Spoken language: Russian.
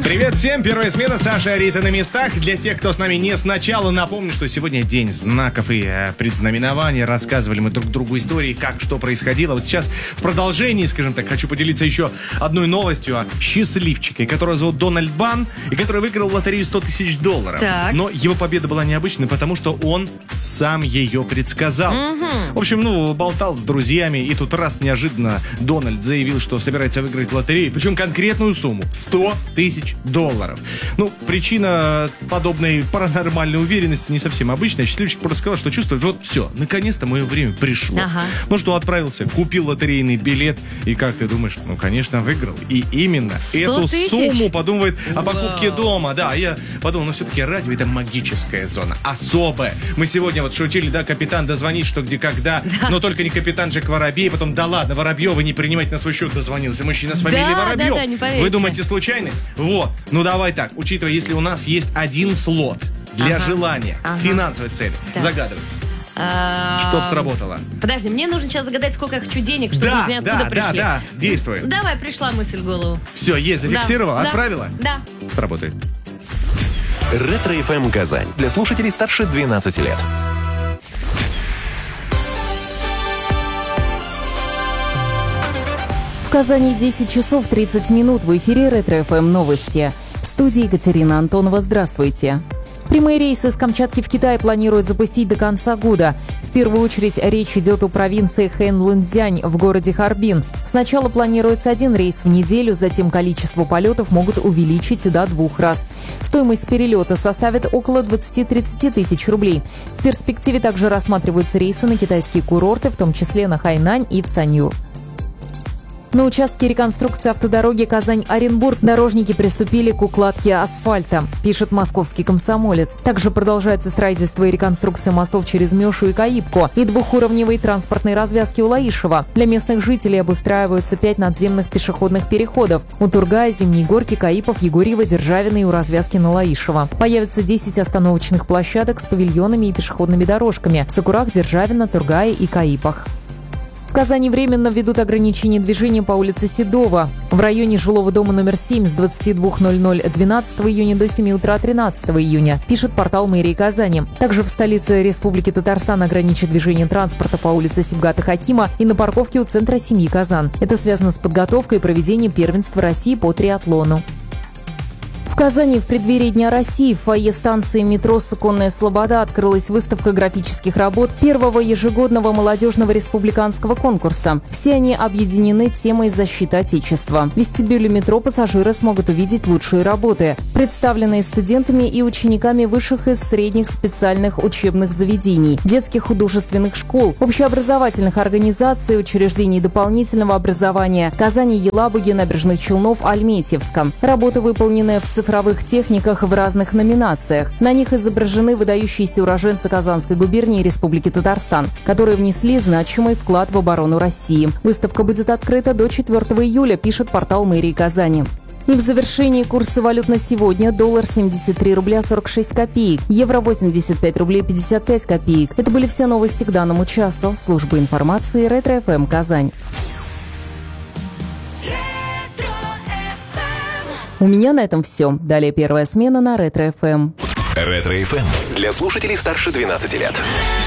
Привет всем, первая смена, Саша, Рита на местах. Для тех, кто с нами не сначала, напомню, что сегодня день знаков и предзнаменований. Рассказывали мы друг другу истории, как что происходило. Вот сейчас в продолжении, скажем так, хочу поделиться еще одной новостью о счастливчике, которого зовут Дональд Бан, и который выиграл в лотерею $100 тысяч. Так. Но его победа была необычной, потому что он сам ее предсказал. В общем, болтал с друзьями, и тут раз неожиданно Дональд заявил, что собирается выиграть лотерею, причем конкретную сумму — $100 тысяч. Причина подобной паранормальной уверенности не совсем обычная. Счастливчик просто сказал, что чувствует, вот все, наконец-то мое время пришло. Отправился, купил лотерейный билет, и как ты думаешь, конечно, выиграл. И именно эту сумму подумывает о покупке дома. Да, я подумал, все-таки радио — это магическая зона, особая. Мы сегодня шутили, капитан дозвонит, что где когда, но только не капитан Джек Воробей, потом, да ладно, Воробьева не принимать на свой счет дозвонился. Мужчина с фамилией Воробьев. Вы думаете, случайность? Давай так, учитывая, если у нас есть один слот для желания, финансовой цели, загадывай. Чтоб сработало. Подожди, мне нужно сейчас загадать, сколько я хочу денег, чтобы узнать, откуда пришли. Да, действуй. Давай, пришла мысль в голову. Все, есть, зафиксировала, отправила? Да. Сработает. Ретро-ФМ Казань. Для слушателей старше 12 лет. В Казани 10 часов 30 минут. В эфире Ретро-ФМ новости. В студии Екатерина Антонова. Здравствуйте. Прямые рейсы с Камчатки в Китай планируют запустить до конца года. В первую очередь речь идет о провинции Хэнлунцзянь в городе Харбин. Сначала планируется один рейс в неделю, затем количество полетов могут увеличить до 2 раз. Стоимость перелета составит около 20-30 тысяч рублей. В перспективе также рассматриваются рейсы на китайские курорты, в том числе на Хайнань и в Санью. На участке реконструкции автодороги Казань-Оренбург дорожники приступили к укладке асфальта, пишет московский «Комсомолец». Также продолжается строительство и реконструкция мостов через Мешу и Каибку и двухуровневой транспортной развязки у Лаишева. Для местных жителей обустраиваются 5 надземных пешеходных переходов у Тургая, Зимней Горки, Каипов, Егорьева, Державина и у развязки на Лаишева. Появится 10 остановочных площадок с павильонами и пешеходными дорожками в Сокурах, Державина, Тургае и Каипах. В Казани временно введут ограничение движения по улице Седова в районе жилого дома номер 7 с 22:00 12 июня до 7 утра 13 июня, пишет портал мэрии Казани. Также в столице Республики Татарстан ограничат движение транспорта по улице Сибгата Хакима и на парковке у центра семьи Казан. Это связано с подготовкой и проведением первенства России по триатлону. В Казани в преддверии Дня России в фойе станции метро «Суконная Слобода» открылась выставка графических работ первого ежегодного молодежного республиканского конкурса. Все они объединены темой защиты Отечества. В вестибюле метро пассажиры смогут увидеть лучшие работы, представленные студентами и учениками высших и средних специальных учебных заведений, детских художественных школ, общеобразовательных организаций, учреждений дополнительного образования Казани, Елабуги, Набережных Челнов, Альметьевска. Работы выполнены в цифровых техниках в разных номинациях. На них изображены выдающиеся уроженцы Казанской губернии и Республики Татарстан, которые внесли значимый вклад в оборону России. Выставка будет открыта до 4 июля, пишет портал мэрии Казани. И в завершении курсы валют на сегодня: доллар 73 рубля 46 копеек, евро 85 рублей 55 копеек. Это были все новости к данному часу. Служба информации Ретро-ФМ Казань. У меня на этом все. Далее первая смена на Ретро-ФМ. Ретро-ФМ для слушателей старше 12 лет.